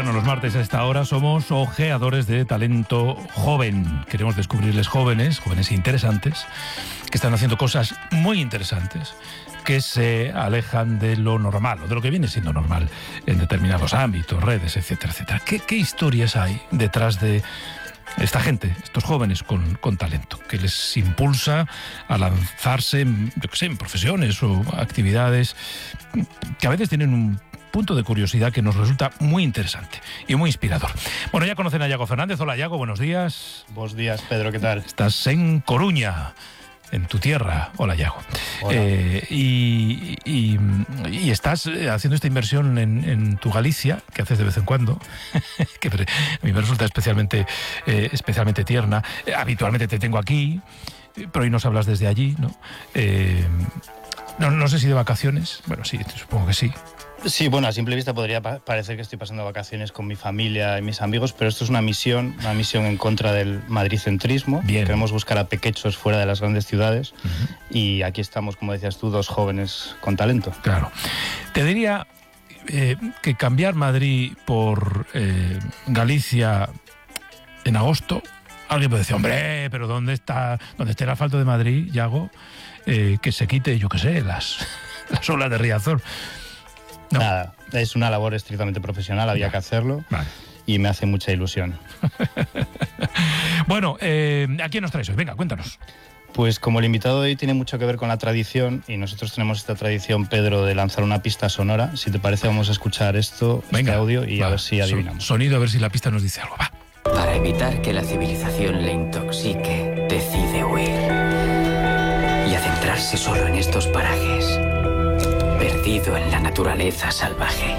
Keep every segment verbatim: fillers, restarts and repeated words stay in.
verano, los martes a esta hora, somos ojeadores de talento joven. Queremos descubrirles jóvenes, jóvenes interesantes, que están haciendo cosas muy interesantes, que se alejan de lo normal, o de lo que viene siendo normal en determinados ámbitos, redes, etcétera, etcétera. ¿Qué, qué historias hay detrás de esta gente, estos jóvenes con, con talento, que les impulsa a lanzarse en, yo qué sé, en profesiones o actividades que a veces tienen un punto de curiosidad que nos resulta muy interesante y muy inspirador? Bueno, ya conocen a Iago Fernández. Hola, Iago, buenos días. Buenos días, Pedro, ¿qué tal? Estás en Coruña, en tu tierra. Hola, Iago. Hola. Eh, y, y, y estás haciendo esta inversión en, en tu Galicia, que haces de vez en cuando, que a mí me resulta especialmente, eh, especialmente tierna. Eh, habitualmente te tengo aquí, pero hoy nos hablas desde allí, ¿no? Eh, no, no sé si de vacaciones. Bueno, sí, supongo que sí. Sí, bueno, a simple vista podría pa- parecer que estoy pasando vacaciones con mi familia y mis amigos, pero esto es una misión, una misión en contra del madricentrismo. Bien. Queremos buscar a pequechos fuera de las grandes ciudades. Uh-huh. Y aquí estamos, como decías tú, dos jóvenes con talento. Claro. Te diría eh, que cambiar Madrid por eh, Galicia en agosto, alguien puede decir, hombre, pero ¿dónde está, dónde está el asfalto de Madrid, Iago? Eh, que se quite, yo qué sé, las, las olas de Riazor. No. Nada, es una labor estrictamente profesional, había Vale. que hacerlo. Vale. Y me hace mucha ilusión. Bueno, eh, ¿a quién nos traes hoy? Venga, cuéntanos. Pues como el invitado de hoy tiene mucho que ver con la tradición, y nosotros tenemos esta tradición, Pedro, de lanzar una pista sonora, si te parece vamos a escuchar esto, Venga, este audio, y va. a ver si adivinamos. So- sonido, a ver si la pista nos dice algo. Va. Para evitar que la civilización le intoxique, decide huir y adentrarse solo en estos parajes, perdido en la naturaleza salvaje.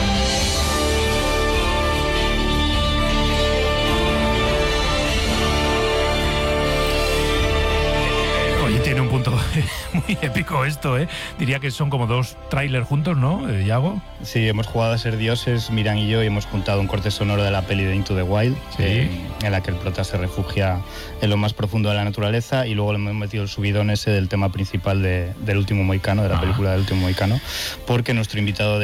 Oye, tiene un punto muy épico esto, ¿eh? Diría que son como dos trailers juntos, ¿no, eh, Iago? Sí, hemos jugado a ser dioses, Miran y yo, y hemos juntado un corte sonoro de la peli de Into the Wild, Sí. eh, en la que el prota se refugia en lo más profundo de la naturaleza, y luego le hemos metido el subidón ese del tema principal de, del Último Mohicano, de la Ah. película del Último Mohicano, porque nuestro invitado de